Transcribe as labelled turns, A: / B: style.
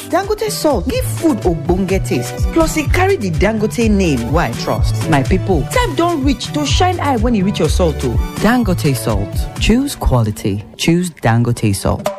A: Dangote salt give food ogbonge taste. Plus, e carry the Dangote name wey I trust. My people, time don reach to shine eye when e reach your salt o. Dangote salt. Choose quality. Choose Dangote salt.